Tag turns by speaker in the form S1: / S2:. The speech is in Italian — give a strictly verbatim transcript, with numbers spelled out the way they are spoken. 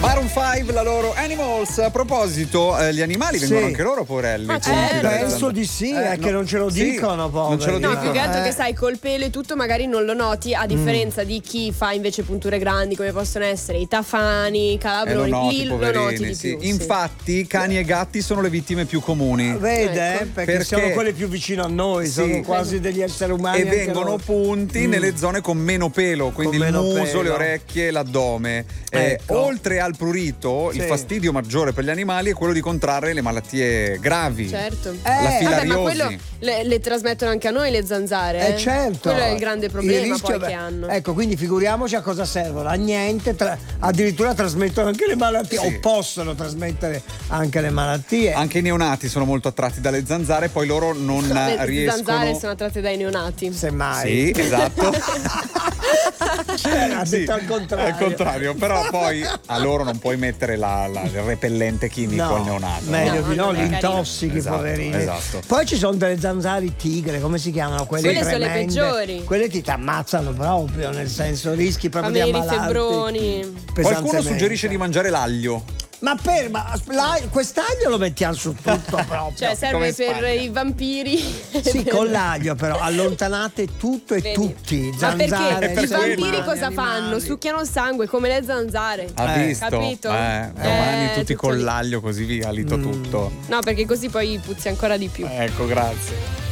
S1: Maroon cinque, la loro Animals. A proposito, eh, gli animali vengono
S2: Sì.
S1: anche loro, porelli.
S3: Ma
S1: punti
S3: certo.
S1: dalle
S2: Penso
S1: zanzare.
S2: di sì,
S1: Eh,
S2: è che
S1: no,
S2: non ce lo
S1: sì,
S2: dicono,
S1: non ce lo
S2: poveri.
S3: No,
S1: dicono.
S3: più che altro
S2: Eh.
S3: che sai, col pelo e tutto magari non lo noti, a differenza di chi fa invece punture grandi come possono essere i tafani, i
S1: Eh, lo
S3: calabroni,
S1: noti,
S3: lì lo
S1: poverini,
S3: noti di
S1: sì.
S3: più. sì.
S1: Infatti, cani e gatti sono le vittime più comuni.
S2: Vede?
S3: Ecco.
S2: Perché,
S1: Perché-
S2: sono quelli più vicino a noi,
S1: Sì.
S2: sono quasi degli esseri umani.
S1: E
S2: anche
S1: vengono
S2: loro.
S1: punti nelle zone con meno pelo, quindi
S2: Con
S1: il
S2: meno
S1: muso,
S2: pelo.
S1: le orecchie, l'addome. Eh,
S2: Ecco.
S1: oltre al prurito, il
S2: Sì.
S1: fastidio maggiore per gli animali è quello di contrarre le malattie gravi.
S3: Certo.
S2: Eh.
S1: La
S3: Vabbè, ma
S1: filariosi.
S3: quello le, le trasmettono anche a noi le zanzare.
S2: Eh certo.
S3: Quello è il grande problema
S2: Il rischio-
S3: poi che hanno.
S2: Ecco, quindi figuriamoci a cosa servono. A niente, tra- addirittura trasmettono anche le malattie,
S1: Sì.
S2: o possono trasmettere anche le malattie.
S1: Anche i neonati sono molto attratti dalle zanzare, poi loro non
S3: Le
S1: riescono.
S3: zanzare sono attratte dai neonati.
S2: Semmai.
S1: Sì, esatto.
S2: Ha
S1: Sì,
S2: detto al contrario.
S1: al contrario, però poi a loro non puoi mettere la, la- il repellente chimico
S2: No,
S1: al neonato.
S2: meglio
S3: No,
S2: di no,
S3: non è
S2: li
S3: carino.
S2: intossichi,
S1: Esatto,
S2: poverini.
S1: esatto.
S2: Poi ci sono delle zanzare tigre, come si chiamano? Quelle,
S3: Quelle sono le
S2: tremende.
S3: peggiori.
S2: Quelle ti ammazzano proprio, nel senso rischi proprio
S3: Fammi
S2: di
S3: i
S2: ammalarti.
S3: rifebbroni.
S1: Qualcuno
S2: pesantemente.
S1: suggerisce di mangiare l'aglio.
S2: Ma per ma la- quest'aglio lo mettiamo su tutto proprio.
S3: Cioè serve
S1: Come
S3: per
S1: Spagna.
S3: i vampiri.
S2: Sì, con l'aglio però allontanate tutto e
S3: Vedi?
S2: tutti.
S3: Ma
S2: Zanzare,
S3: perché i
S1: quello.
S3: vampiri
S2: animali,
S3: cosa fanno?
S2: animali.
S3: Succhiano il sangue come le zanzare.
S1: Ha
S2: Eh,
S1: visto?
S3: capito?
S1: Eh,
S3: Eh,
S1: domani tutti
S3: tutto
S1: con
S3: lì.
S1: l'aglio così via, lito tutto.
S3: No, perché così poi puzzi ancora di più.
S1: Ecco, grazie.